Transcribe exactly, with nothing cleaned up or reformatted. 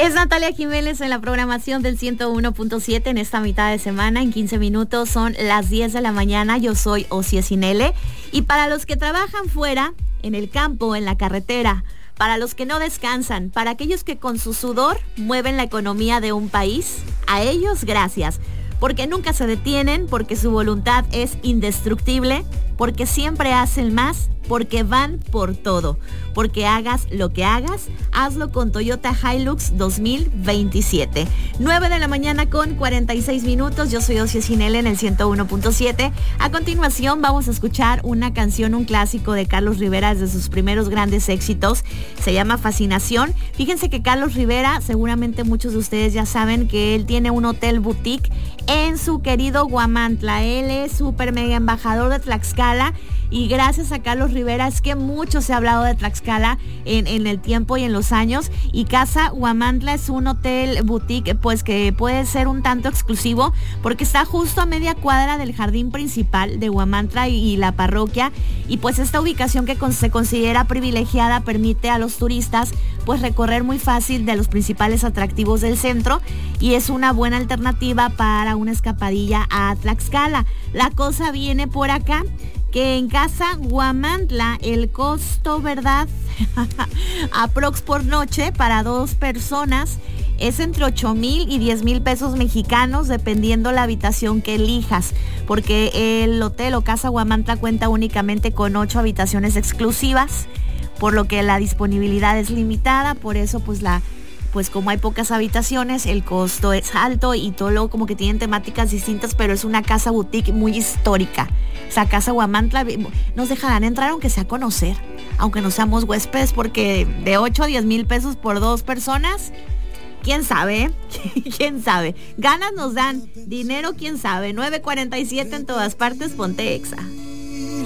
Es Natalia Jiménez en la programación del ciento uno punto siete en esta mitad de semana. En quince minutos son las diez de la mañana. Yo soy Ocie Sinele. Y para los que trabajan fuera, en el campo, en la carretera, para los que no descansan, para aquellos que con su sudor mueven la economía de un país, a ellos gracias. Porque nunca se detienen, porque su voluntad es indestructible, porque siempre hacen más, porque van por todo. Porque hagas lo que hagas, hazlo con Toyota Hilux dos mil veintisiete. nueve de la mañana con cuarenta y seis minutos. Yo soy Ocie Sinele en el ciento uno punto siete. A continuación vamos a escuchar una canción, un clásico de Carlos Rivera desde sus primeros grandes éxitos. Se llama Fascinación. Fíjense que Carlos Rivera, seguramente muchos de ustedes ya saben que él tiene un hotel boutique en su querido Huamantla. Él es súper mega embajador de Tlaxcala. Y gracias a Carlos Rivera es que mucho se ha hablado de Tlaxcala en, en el tiempo y en los años. Y Casa Huamantla es un hotel boutique pues que puede ser un tanto exclusivo porque está justo a media cuadra del jardín principal de Huamantla y, y la parroquia. Y pues esta ubicación que con, se considera privilegiada permite a los turistas pues recorrer muy fácil de los principales atractivos del centro. Y es una buena alternativa para una escapadilla a Tlaxcala. La cosa viene por acá, que en Casa Huamantla el costo, ¿verdad? Aprox por noche para dos personas es entre ocho mil y diez mil pesos mexicanos, dependiendo la habitación que elijas, porque el hotel o Casa Huamantla cuenta únicamente con ocho habitaciones exclusivas, por lo que la disponibilidad es limitada. Por eso pues la pues como hay pocas habitaciones, el costo es alto y todo luego como que tienen temáticas distintas, pero es una casa boutique muy histórica. O sea, Casa Huamantla nos dejarán entrar aunque sea a conocer, aunque no seamos huéspedes, porque de ocho a diez mil pesos por dos personas, quién sabe, quién sabe. Ganas nos dan, dinero quién sabe. nueve cuarenta y siete en todas partes, ponte Exa.